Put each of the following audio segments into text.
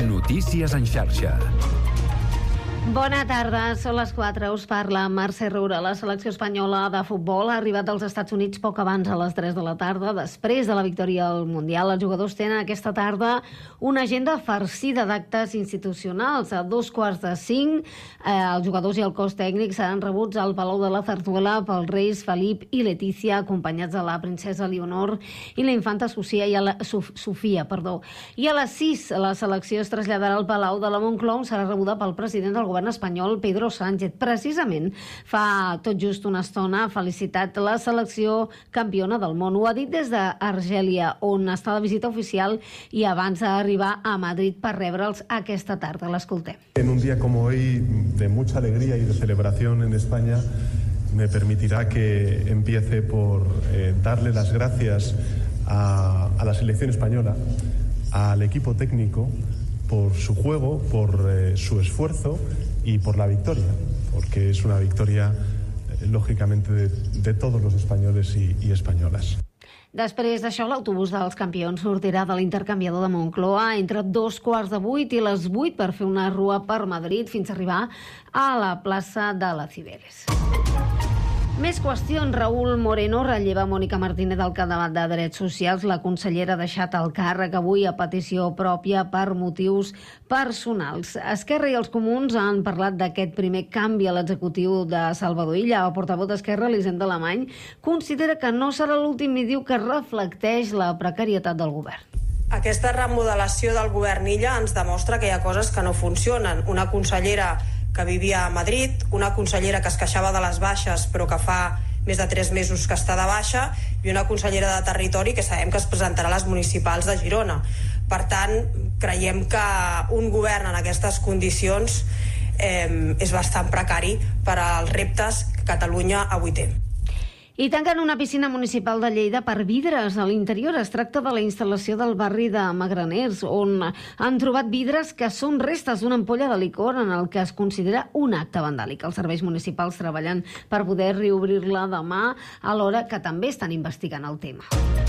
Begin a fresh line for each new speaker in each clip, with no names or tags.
Notícies en xarxa.
Bona tarda, són les 4, us parla Mercè Roura. La selecció espanyola de futbol ha arribat als Estats Units poc abans a les 3 de la tarda. Després de la victòria al Mundial, els jugadors tenen aquesta tarda una agenda farcida d'actes institucionals. A 4:45, els jugadors i el cos tècnic seran rebuts al Palau de la Zarzuela pels reis Felip i Letícia, acompanyats de la princesa Leonor i la infanta Sofia. I a les 6, la selecció es traslladarà al Palau de la Moncloa, on serà rebuda pel president del govern espanyol, Pedro Sánchez. Precisament fa tot just una estona ha felicitat la selecció campiona del món. Ho ha dit des d'Argèlia, on està de visita oficial, i abans d'arribar a Madrid per rebre'ls aquesta tarda. L'escoltem.
En un día como hoy, de mucha alegría y de celebración en España, me permitirá que empiece por darle las gracias a la selección española, al equipo técnico, por su juego, por su esfuerzo y por la victoria, porque es una victoria, lógicamente, de todos los españoles y españolas.
Després d'això, l'autobús dels campions sortirà de l'intercanviador de Moncloa entre 7:15 i les 8 per fer una rua per Madrid fins a arribar a la plaça de la Cibeles. Més qüestions. Raúl Moreno relleva Mònica Martínez del capdavant de Drets Socials. La consellera ha deixat el càrrec avui a petició pròpia per motius personals. Esquerra i els Comuns han parlat d'aquest primer canvi a l'executiu de Salvador Illa. El portaveu d'Esquerra, Elisenda Alemany, considera que no serà l'últim i diu que reflecteix la precarietat del govern.
Aquesta remodelació del govern Illa ens demostra que hi ha coses que no funcionen. Una consellera que vivia a Madrid, una consellera que es queixava de les baixes però que fa més de 3 mesos que està de baixa, i una consellera de Territori que sabem que es presentarà a les municipals de Girona. Per tant, creiem que un govern en aquestes condicions és bastant precari per als reptes que Catalunya avui té.
I tanquen una piscina municipal de Lleida per vidres a l'interior. Es tracta de la instal·lació del barri de Magraners, on han trobat vidres que són restes d'una ampolla de licor en el que es considera un acte vandàlic. Els serveis municipals treballen per poder reobrir-la demà, alhora que també estan investigant el tema.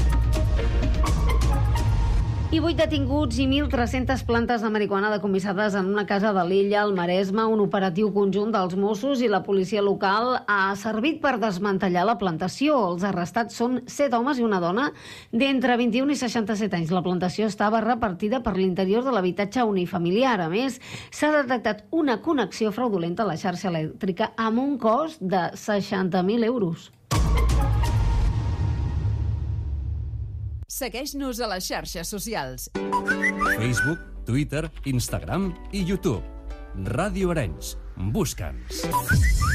I 8 detinguts i 1.300 plantes de marihuana decomissades en una casa de l'Illa, al Maresme. Un operatiu conjunt dels Mossos i la policia local ha servit per desmantellar la plantació. Els arrestats són 7 homes i una dona d'entre 21 i 67 anys. La plantació estava repartida per l'interior de l'habitatge unifamiliar. A més, s'ha detectat una connexió fraudulenta a la xarxa elèctrica amb un cost de 60.000 euros.
Segueix-nos a les xarxes socials.
Facebook, Twitter, Instagram i YouTube. Ràdio Arenys. Busca'ns.